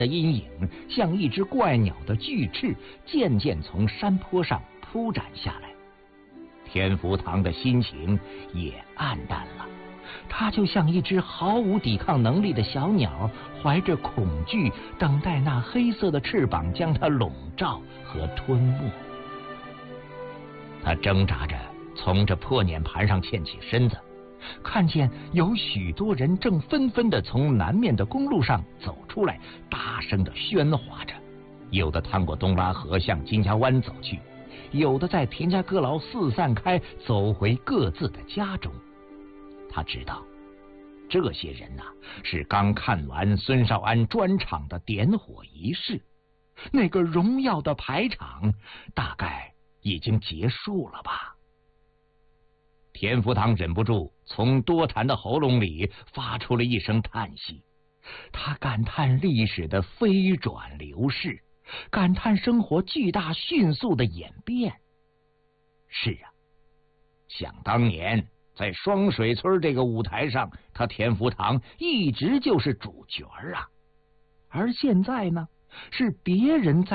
的阴影像一只怪鸟的巨翅，渐渐从山坡上铺展下来。田福堂的心情也黯淡了，他就像一只毫无抵抗能力的小鸟，怀着恐惧，等待那黑色的翅膀将它笼罩和吞没。他挣扎着从这破碾盘上欠起身子，看见有许多人正纷纷地从南面的公路上走出来，大声地喧哗着，有的趟过东拉河向金家湾走去，有的在田家阁楼四散开，走回各自的家中。他知道这些人是刚看完孙少安专场的点火仪式，那个荣耀的排场大概已经结束了吧。田福堂忍不住从多痰的喉咙里发出了一声叹息，他感叹历史的飞转流逝，感叹生活巨大迅速的演变。是啊，想当年在双水村这个舞台上，他田福堂一直就是主角啊，而现在呢，是别人在